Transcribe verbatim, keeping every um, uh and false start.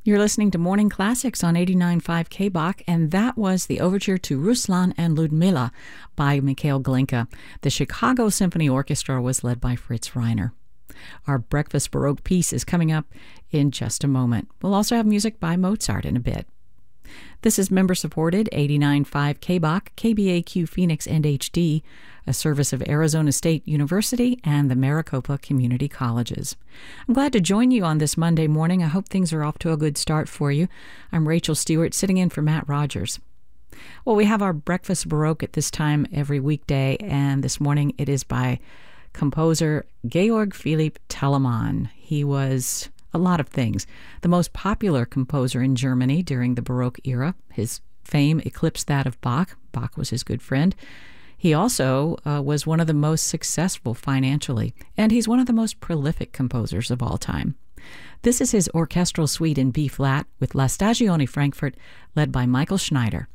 You're listening to Morning Classics on eighty-nine point five K B O C, and that was the overture to Ruslan and Ludmilla by Mikhail Glinka. The Chicago Symphony Orchestra was led by Fritz Reiner. Our Breakfast Baroque piece is coming up in just a moment. We'll also have music by Mozart in a bit. This is member-supported eighty-nine point five K B O C, K B A Q Phoenix and H D, a service of Arizona State University and the Maricopa Community Colleges. I'm glad to join you on this Monday morning. I hope things are off to a good start for you. I'm Rachel Stewart, sitting in for Matt Rogers. Well, we have our Breakfast Baroque at this time every weekday, and this morning it is by composer Georg Philipp Telemann. He was a lot of things. The most popular composer in Germany during the Baroque era. His fame eclipsed that of Bach. Bach was his good friend. He also uh, was one of the most successful financially, and he's one of the most prolific composers of all time. This is his orchestral suite in B-flat with La Stagione Frankfurt, led by Michael Schneider.